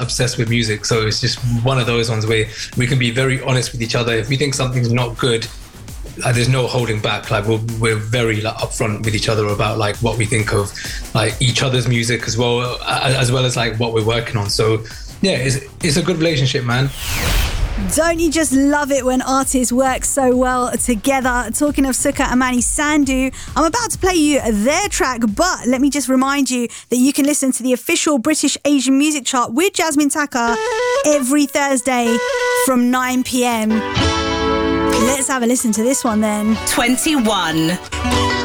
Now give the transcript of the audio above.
obsessed with music, so it's just one of those ones where we can be very honest with each other. If we think something's not good, there's no holding back. Like we're very like upfront with each other about like what we think of like each other's music as well as like what we're working on. So yeah, it's a good relationship, man. Don't you just love it when artists work so well together? Talking of Sukha and Manny Sandhu, I'm about to play you their track, but let me just remind you that you can listen to the official British Asian music chart with Jasmine Taka every Thursday from 9 p.m. Let's have a listen to this one then. 21.